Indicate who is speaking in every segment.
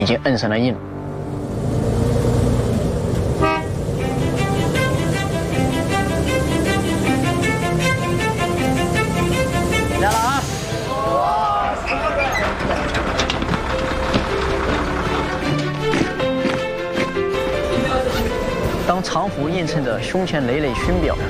Speaker 1: 已经摁上了印。来了啊！当长斧映衬着胸前累累勋表，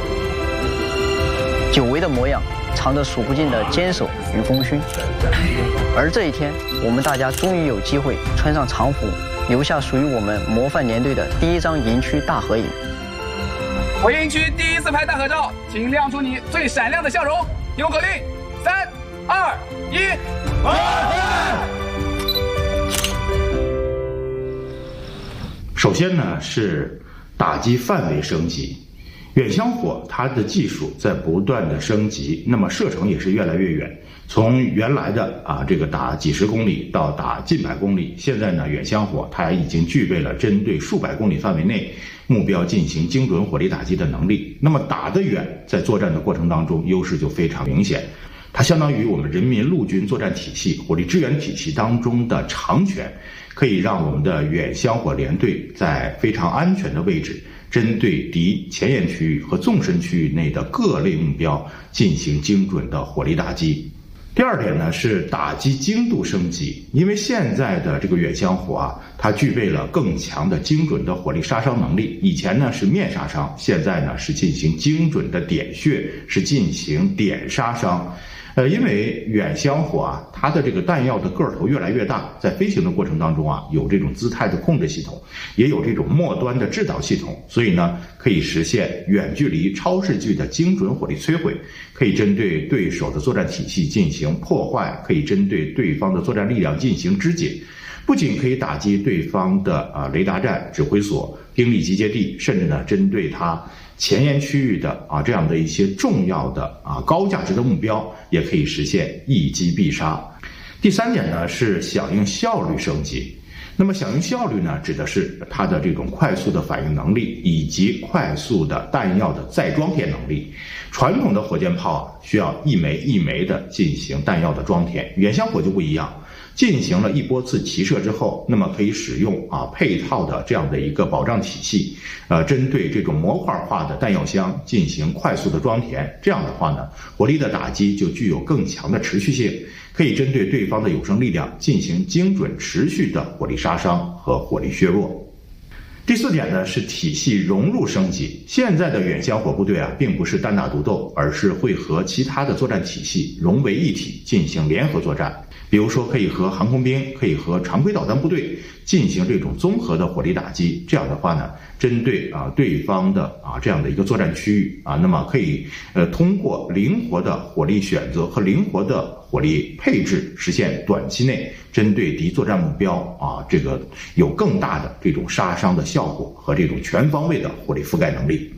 Speaker 1: 久违的模样，藏着数不尽的坚守与功勋。而这一天，我们大家终于有机会穿上长服，留下属于我们模范连队的第一张营区大合影。
Speaker 2: 我营区第一次拍大合照，请亮出你最闪亮的笑容。听我口令：3、2、1，
Speaker 3: 首先呢是打击范围升级。远枪火它的技术在不断的升级，那么射程也是越来越远，从原来的这个打几十公里到打近百公里，现在呢远枪火它已经具备了针对数百公里范围内目标进行精准火力打击的能力。那么打得远，在作战的过程当中优势就非常明显，它相当于我们人民陆军作战体系、火力支援体系当中的长拳，可以让我们的远枪火连队在非常安全的位置，针对敌前沿区域和纵深区域内的各类目标进行精准的火力打击。第二点呢是打击精度升级，因为现在的这个远枪火它具备了更强的精准的火力杀伤能力。以前呢是面杀伤，现在呢是进行精准的点穴，是进行点杀伤。因为远枪火它的这个弹药的个头越来越大，在飞行的过程当中有这种姿态的控制系统，也有这种末端的制导系统，所以呢可以实现远距离超视距的精准火力摧毁，可以针对对手的作战体系进行破坏，可以针对对方的作战力量进行肢解。不仅可以打击对方的雷达站、指挥所、兵力集结地，甚至呢针对它前沿区域的这样的一些重要的高价值的目标，也可以实现一击必杀。第三点呢是响应效率升级。那么响应效率呢，指的是它的这种快速的反应能力以及快速的弹药的再装填能力。传统的火箭炮需要一枚一枚的进行弹药的装填，远枪火就不一样。进行了一波次齐射之后，那么可以使用配套的这样的一个保障体系，针对这种模块化的弹药箱进行快速的装填。这样的话呢，火力的打击就具有更强的持续性，可以针对对方的有生力量进行精准持续的火力杀伤和火力削弱。第四点呢是体系融入升级。现在的远枪火部队并不是单打独斗，而是会和其他的作战体系融为一体进行联合作战。比如说可以和航空兵，可以和常规导弹部队进行这种综合的火力打击。这样的话呢，针对对方的这样的一个作战区域那么可以通过灵活的火力选择和灵活的火力配置，实现短期内针对敌作战目标这个有更大的这种杀伤的效果和这种全方位的火力覆盖能力。